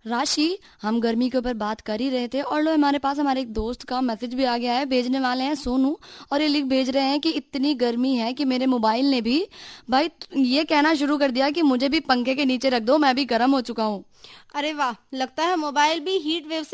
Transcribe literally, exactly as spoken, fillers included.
राशि, हम गर्मी के ऊपर बात कर ही रहे थे और लो हमारे पास हमारे एक दोस्त का मैसेज भी आ गया है। भेजने वाले हैं सोनू, और ये लिख भेज रहे हैं कि इतनी गर्मी है कि मेरे मोबाइल ने भी भाई ये कहना शुरू कर दिया कि मुझे भी पंखे के नीचे रख दो, मैं भी गर्म हो चुका हूँ। अरे वाह, लगता है मोबाइल भी हीट वेव